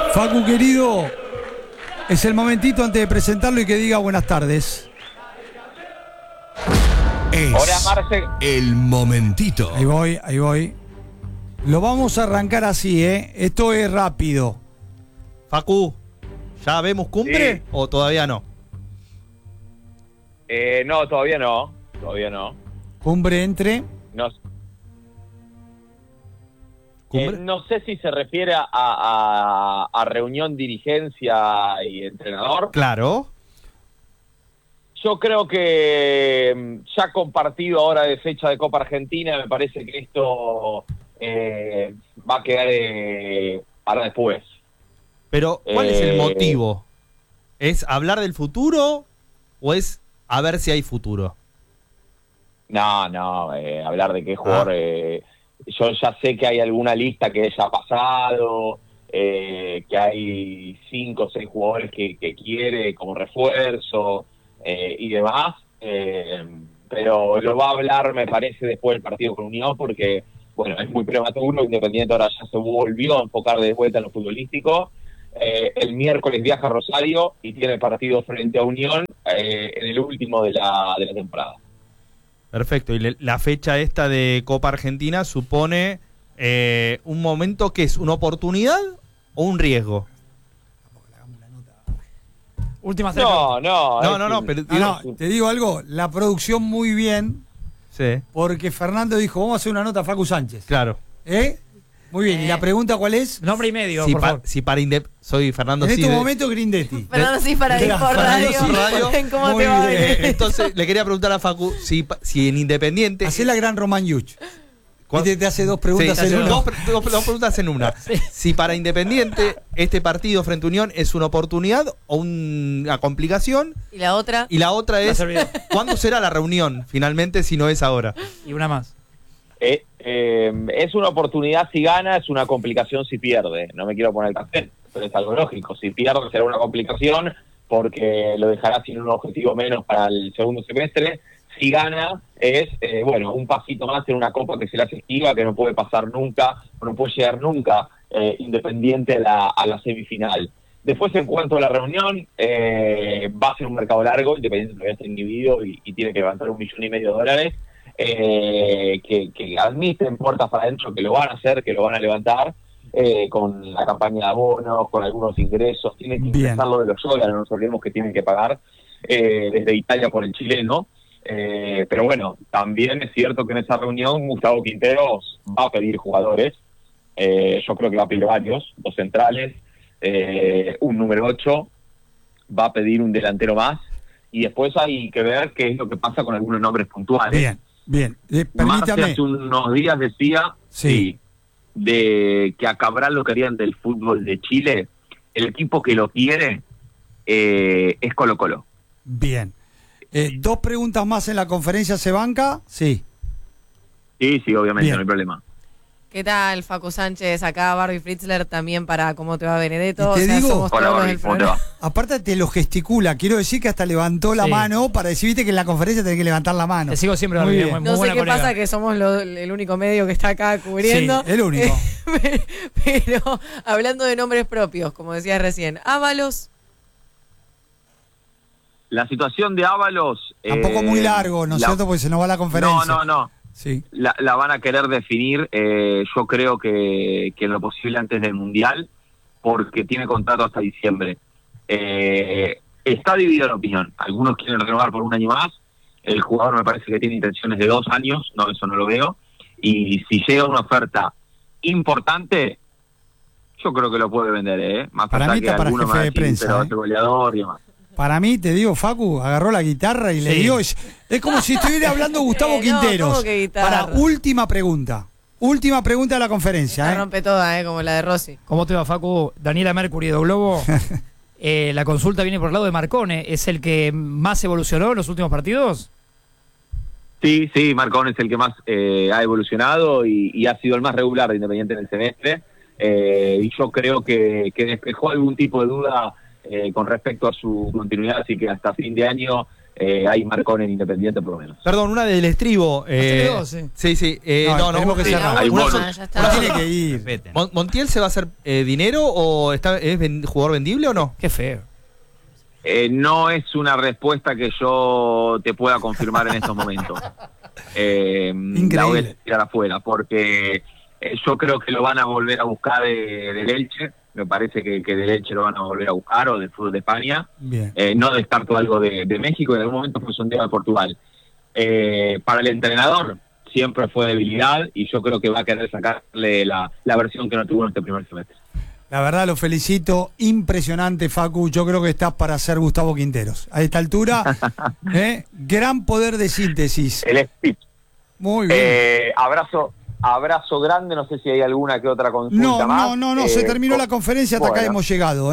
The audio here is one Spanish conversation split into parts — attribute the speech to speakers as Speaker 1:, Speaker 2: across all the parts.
Speaker 1: Facu, querido, es el momentito antes de presentarlo y que diga buenas tardes.
Speaker 2: Es
Speaker 3: Hola, Marce.
Speaker 2: el momentito.
Speaker 1: Ahí voy. Lo vamos a arrancar así, ¿eh? Esto es rápido.
Speaker 4: Facu, ¿ya vemos cumple
Speaker 3: Sí.
Speaker 4: o todavía no?
Speaker 3: No, todavía no.
Speaker 1: Cumbre entre...
Speaker 3: No,
Speaker 4: ¿Cumbre?
Speaker 3: no sé si se refiere a reunión dirigencia y entrenador.
Speaker 4: Claro.
Speaker 3: Yo creo que ya compartido ahora de fecha de Copa Argentina, me parece que esto va a quedar para después.
Speaker 4: Pero, ¿cuál es el
Speaker 3: Eh,
Speaker 4: motivo? ¿Es hablar del futuro o es a ver si hay futuro?
Speaker 3: No, hablar de qué jugador. Yo ya sé que hay alguna lista que ya ha pasado, que hay 5 o 6 jugadores que quiere como refuerzo y demás, pero lo va a hablar, me parece, después del partido con Unión, porque, bueno, es muy prematuro. Independiente ahora ya se volvió a enfocar de vuelta en lo futbolístico. El miércoles viaja a Rosario y tiene partido frente a Unión en el último de la temporada.
Speaker 4: Perfecto. Y la fecha esta de Copa Argentina supone un momento que es una oportunidad o un riesgo.
Speaker 5: Última
Speaker 3: No,
Speaker 4: No, pero
Speaker 1: Te digo algo, la producción muy bien,
Speaker 4: sí,
Speaker 1: porque Fernando dijo, vamos a hacer una nota a Facu Sánchez.
Speaker 4: claro.
Speaker 1: ¿Eh? Muy bien, ¿y la pregunta cuál es?
Speaker 5: Nombre y medio,
Speaker 4: Si
Speaker 5: por favor.
Speaker 4: soy Fernando
Speaker 1: En estos
Speaker 4: Cide.
Speaker 1: momentos, Grindetti.
Speaker 6: Fernando sí para ir por
Speaker 1: Fernando
Speaker 6: radio.
Speaker 1: sí,
Speaker 4: radio.
Speaker 6: En ¿Cómo
Speaker 1: Muy
Speaker 6: te va a
Speaker 1: bien.
Speaker 6: venir?
Speaker 4: Entonces le quería preguntar a Facu si en Independiente.
Speaker 1: Hacé la gran Román Yuch. Te hace dos preguntas
Speaker 4: Sí,
Speaker 1: en una.
Speaker 4: dos preguntas en una. Si para Independiente este partido frente a Unión es una oportunidad o una complicación.
Speaker 6: Y la otra.
Speaker 4: Y la otra
Speaker 5: La
Speaker 4: es,
Speaker 5: servidor.
Speaker 4: ¿cuándo será la reunión finalmente si no es ahora?
Speaker 5: Y una más.
Speaker 3: Es una oportunidad si gana, es una complicación si pierde. No me quiero poner café, pero es algo lógico. Si pierde será una complicación porque lo dejará sin un objetivo menos para el segundo semestre. Si gana es, un pasito más en una copa que se le hace esquiva, que no puede pasar nunca, o no puede llegar nunca Independiente a la semifinal. Después, en cuanto a la reunión, va a ser un mercado largo. Independiente todavía está inhibido y tiene que levantar $1,5 millones. Que admiten puertas para adentro, que lo van a hacer, que lo van a levantar, con la campaña de abonos, con algunos ingresos. Tienen que ingresar lo de los dólares, no nos olvidemos que tienen que pagar desde Italia por el chileno. Pero bueno, también es cierto que en esa reunión Gustavo Quinteros va a pedir jugadores. Yo creo que va a pedir varios, 2 centrales, un número 8, va a pedir un delantero más, y después hay que ver qué es lo que pasa con algunos nombres puntuales.
Speaker 1: Bien.
Speaker 3: Marce
Speaker 1: Permítame.
Speaker 3: hace unos días decía de que a Cabral lo querían del fútbol de Chile. El equipo que lo quiere es Colo-Colo.
Speaker 1: Bien. 2 preguntas más en la conferencia, ¿se banca? Sí.
Speaker 3: Sí, obviamente,
Speaker 1: Bien.
Speaker 3: no hay problema.
Speaker 6: ¿Qué tal, Facu Sánchez? Acá Barbie Fritzler también para ¿Cómo te va, Benedetto?
Speaker 1: Y te digo-
Speaker 6: somos
Speaker 3: Hola,
Speaker 6: todos
Speaker 3: Barbie,
Speaker 6: del
Speaker 3: ¿cómo te
Speaker 6: programa.
Speaker 3: va?
Speaker 1: Aparte te lo gesticula, quiero decir que hasta levantó la
Speaker 5: Sí.
Speaker 1: mano para decir, viste que en la conferencia tenés que levantar la mano.
Speaker 5: Te sigo siempre,
Speaker 1: Muy
Speaker 5: Barbie,
Speaker 1: bien.
Speaker 5: muy
Speaker 6: No sé
Speaker 5: buena
Speaker 6: qué
Speaker 5: colega.
Speaker 6: pasa, que somos el único medio que está acá cubriendo.
Speaker 1: Sí, el único.
Speaker 6: Pero hablando de nombres propios, como decías recién, Ábalos.
Speaker 3: La situación de Ábalos...
Speaker 1: Tampoco muy largo, ¿no es cierto? Porque se nos va la conferencia.
Speaker 3: No.
Speaker 1: Sí.
Speaker 3: La van a querer definir, yo creo que en lo posible antes del Mundial, porque tiene contrato hasta diciembre. Está dividida la opinión. Algunos quieren renovar por 1 año más. El jugador me parece que tiene intenciones de 2 años, no, eso no lo veo. Y si llega una oferta importante, yo creo que lo puede vender, Más
Speaker 1: Para
Speaker 3: allá
Speaker 1: mí
Speaker 3: que
Speaker 1: está para
Speaker 3: algunos
Speaker 1: jefe
Speaker 3: van a
Speaker 1: de
Speaker 3: decir,
Speaker 1: prensa,
Speaker 3: pero es goleador y demás.
Speaker 1: Para mí, te digo, Facu, agarró la guitarra y le
Speaker 5: Sí.
Speaker 1: dio... Es como si estuviera hablando Gustavo
Speaker 6: No,
Speaker 1: Quinteros.
Speaker 6: ¿cómo que guitarra?
Speaker 1: Para última pregunta. Última pregunta de la
Speaker 6: La
Speaker 1: conferencia,
Speaker 6: rompe toda, como la de Rossi.
Speaker 5: ¿Cómo te va, Facu? Daniela Mercury de Globo. La consulta viene por el lado de Marcone. ¿Es el que más evolucionó en los últimos partidos?
Speaker 3: Sí, Marcón es el que más ha evolucionado y ha sido el más regular de Independiente en el semestre. Y yo creo que despejó algún tipo de duda con respecto a su continuidad, así que hasta fin de año hay Marcone en Independiente por lo menos.
Speaker 4: Perdón, una del estribo.
Speaker 5: Hacele dos, sí.
Speaker 4: Sí.
Speaker 1: No, tenemos que cerrar.
Speaker 3: Hay
Speaker 4: una
Speaker 3: bonos.
Speaker 4: sola-
Speaker 6: ya está.
Speaker 1: No tiene que ir.
Speaker 7: Respeten.
Speaker 4: ¿Montiel se va a hacer dinero o es jugador vendible o no?
Speaker 5: Qué feo.
Speaker 3: No es una respuesta que yo te pueda confirmar en estos momentos. La voy a tirar afuera, porque yo creo que lo van a volver a buscar del Elche. Me parece que del Elche lo van a volver a buscar, o del fútbol de España.
Speaker 1: Bien.
Speaker 3: No descarto algo de México, en algún momento fue sondeado de Portugal. Para el entrenador siempre fue debilidad, y yo creo que va a querer sacarle la versión que no tuvo en este primer semestre.
Speaker 1: La verdad lo felicito, impresionante, Facu. Yo creo que estás para ser Gustavo Quinteros. A esta altura, gran poder de síntesis.
Speaker 3: El speech.
Speaker 1: Muy bien.
Speaker 3: Abrazo grande, no sé si hay alguna que otra consulta más.
Speaker 1: No, se terminó la conferencia, hasta acá
Speaker 3: bueno.
Speaker 1: hemos llegado,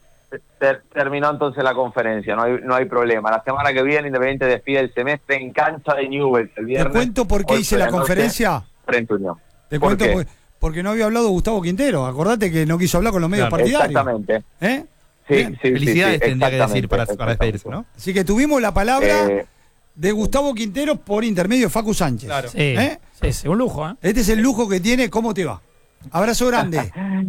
Speaker 3: Terminó entonces la conferencia, no hay problema. La semana que viene Independiente despide el semestre en cancha de Newell's el
Speaker 1: Te
Speaker 3: viernes.
Speaker 1: cuento por qué
Speaker 3: 8
Speaker 1: hice
Speaker 3: de
Speaker 1: la
Speaker 3: noche,
Speaker 1: conferencia.
Speaker 3: frente a Unión.
Speaker 1: Te
Speaker 3: ¿Por
Speaker 1: cuento
Speaker 3: qué?
Speaker 1: porque no había hablado Gustavo Quintero. Acordate que no quiso hablar con los medios
Speaker 4: Claro,
Speaker 1: partidarios.
Speaker 3: Exactamente. Sí,
Speaker 1: Bien.
Speaker 3: sí,
Speaker 4: Felicidades
Speaker 3: sí,
Speaker 4: tendría que decir para
Speaker 3: exactamente.
Speaker 4: despedirse, ¿no?
Speaker 1: Así que tuvimos la palabra
Speaker 3: Eh,
Speaker 1: de Gustavo Quintero por intermedio de Facu Sánchez.
Speaker 4: Claro.
Speaker 5: Sí, sí, un lujo, ¿eh?
Speaker 1: Este es el lujo que tiene. ¿Cómo te va? Abrazo grande.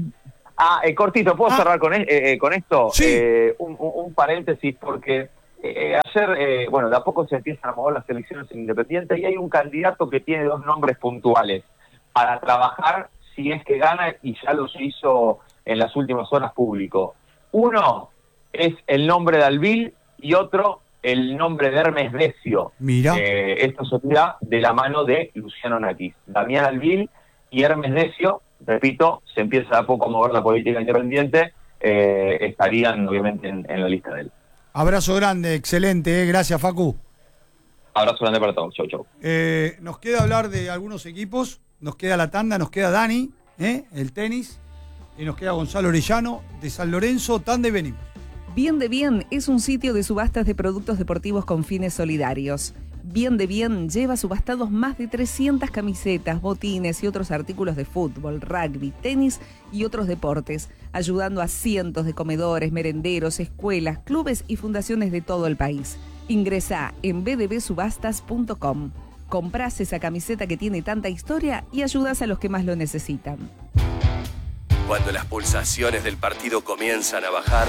Speaker 3: cortito, ¿puedo cerrar con esto?
Speaker 1: Sí.
Speaker 3: Un paréntesis, porque ayer, de a poco se empiezan a mover las elecciones en Independiente, y hay un candidato que tiene 2 nombres puntuales para trabajar si es que gana, y ya los hizo en las últimas horas público. Uno es el nombre de Alvil y otro el nombre de Hermes Decio.
Speaker 1: Mira.
Speaker 3: Esto sería de la mano de Luciano Naquis. Damián Alvil y Hermes Decio, repito, se empieza de a poco a mover la política independiente, estarían obviamente en la lista de él.
Speaker 1: Abrazo grande, excelente. Gracias, Facu.
Speaker 3: Abrazo grande para todos. Chau.
Speaker 1: Nos queda hablar de algunos equipos. Nos queda la tanda, nos queda Dani, el tenis. Y nos queda Gonzalo Orellano de San Lorenzo. Tanda y venimos.
Speaker 8: Bien de Bien es un sitio de subastas de productos deportivos con fines solidarios. Bien de Bien lleva subastados más de 300 camisetas, botines y otros artículos de fútbol, rugby, tenis y otros deportes, ayudando a cientos de comedores, merenderos, escuelas, clubes y fundaciones de todo el país. Ingresá en bdbsubastas.com. Comprás esa camiseta que tiene tanta historia y ayudas a los que más lo necesitan.
Speaker 2: Cuando las pulsaciones del partido comienzan a bajar,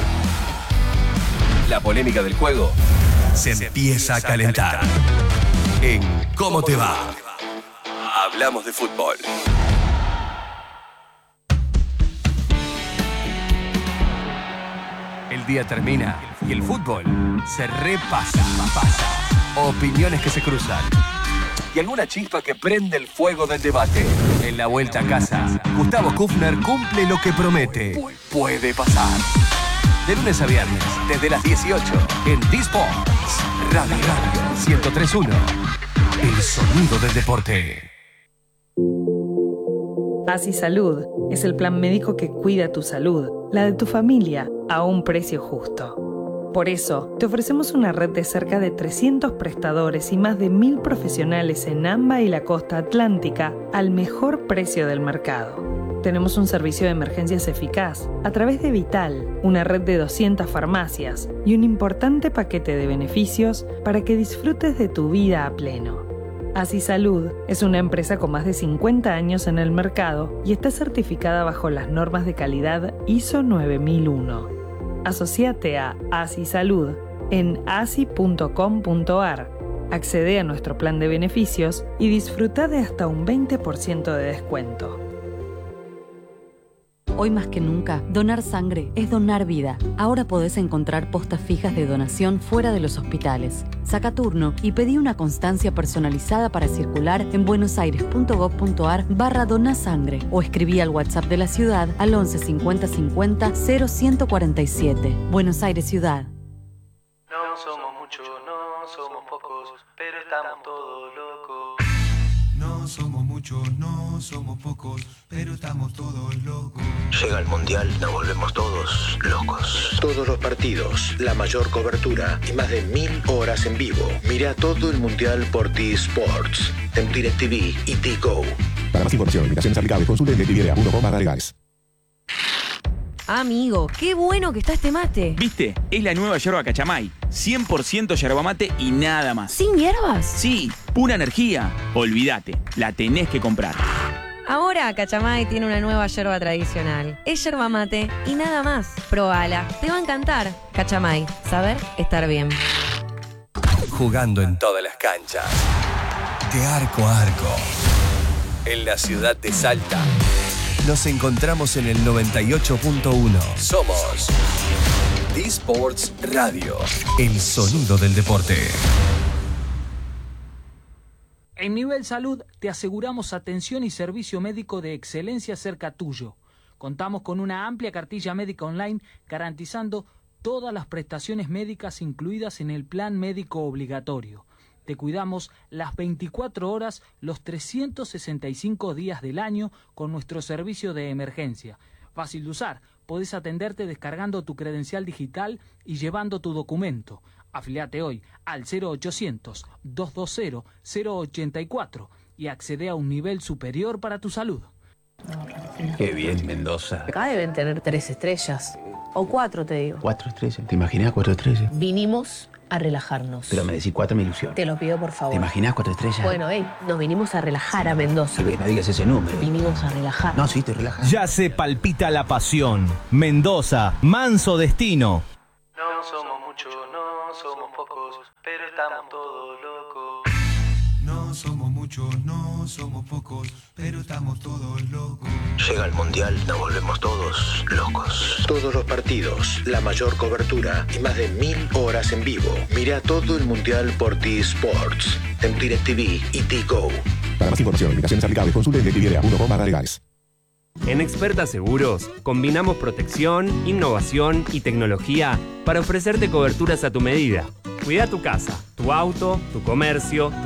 Speaker 2: la polémica del juego se empieza a calentar. En ¿Cómo te va? Hablamos de fútbol. El día termina y el fútbol se repasa. Opiniones que se cruzan y alguna chispa que prende el fuego del debate. En la vuelta a casa, Gustavo Kufner cumple lo que promete. Puede pasar. De lunes a viernes, desde las 18, en D-Sports, Radio 103.1. El sonido del deporte.
Speaker 9: Así Salud es el plan médico que cuida tu salud, la de tu familia, a un precio justo. Por eso, te ofrecemos una red de cerca de 300 prestadores y más de 1.000 profesionales en AMBA y la costa atlántica al mejor precio del mercado. Tenemos un servicio de emergencias eficaz a través de Vital, una red de 200 farmacias y un importante paquete de beneficios para que disfrutes de tu vida a pleno. Así Salud es una empresa con más de 50 años en el mercado y está certificada bajo las normas de calidad ISO 9001. Asociate a Así Salud en asi.com.ar. Accede a nuestro plan de beneficios y disfruta de hasta un 20% de descuento.
Speaker 10: Hoy más que nunca, donar sangre es donar vida. Ahora podés encontrar postas fijas de donación fuera de los hospitales. Saca turno y pedí una constancia personalizada para circular en buenosaires.gov.ar/donasangre o escribí al WhatsApp de la ciudad al 11 50 50 0147. Buenos Aires Ciudad.
Speaker 11: No somos muchos, no somos pocos, pero estamos todos locos.
Speaker 12: No somos muchos, no somos pocos, pero estamos todos locos.
Speaker 13: Llega el Mundial, nos volvemos todos locos. Todos los partidos, la mayor cobertura y más de 1000 horas en vivo. Mira todo el Mundial por D-Sports, en DirecTV y Tigo.
Speaker 14: Para más información, limitaciones aplicables, consulte en DirecTV.com/legales.
Speaker 7: Amigo, qué bueno que está este mate.
Speaker 14: ¿Viste? Es la nueva yerba Cachamay. 100% yerba mate y nada más.
Speaker 7: ¿Sin hierbas?
Speaker 14: Sí, pura energía. Olvídate, la tenés que comprar.
Speaker 7: Ahora Cachamay tiene una nueva yerba tradicional. Es yerba mate y nada más. Probala, te va a encantar. Cachamay, saber estar bien.
Speaker 2: Jugando en todas las canchas. De arco a arco. En la ciudad de Salta. Nos encontramos en el 98.1. Somos eSports Radio. El sonido del deporte.
Speaker 15: En Nivel Salud te aseguramos atención y servicio médico de excelencia cerca tuyo. Contamos con una amplia cartilla médica online garantizando todas las prestaciones médicas incluidas en el plan médico obligatorio. Te cuidamos las 24 horas, los 365 días del año con nuestro servicio de emergencia. Fácil de usar, podés atenderte descargando tu credencial digital y llevando tu documento. Afiliate hoy al 0800-220-084 y accede a un nivel superior para tu salud.
Speaker 16: Qué bien, Mendoza.
Speaker 17: Acá deben tener 3 estrellas. O 4, te digo.
Speaker 16: 4 estrellas. ¿Te imaginas 4 estrellas?
Speaker 17: Vinimos a relajarnos.
Speaker 16: Pero me decís 4, me ilusión.
Speaker 17: Te lo pido, por favor.
Speaker 16: ¿Te imaginas 4 estrellas?
Speaker 17: Bueno, nos vinimos a relajar a Mendoza.
Speaker 16: No digas ese número.
Speaker 17: Vinimos a relajar.
Speaker 16: No, sí, te relajas.
Speaker 18: Ya se palpita la pasión. Mendoza, manso destino.
Speaker 11: No somos muchos, no somos pocos, pero estamos todos locos.
Speaker 12: No somos muchos, no somos pocos, pero estamos todos locos.
Speaker 13: Llega el Mundial, nos volvemos todos locos. Todos los partidos, la mayor cobertura y más de 1000 horas en vivo. Mira todo el Mundial por T-Sports, en DirecTV y T-Go.
Speaker 19: Para más información y limitaciones aplicables, consulte DirecTV.com/legales.
Speaker 20: En Experta Seguros, combinamos protección, innovación y tecnología para ofrecerte coberturas a tu medida. Cuida tu casa, tu auto, tu comercio,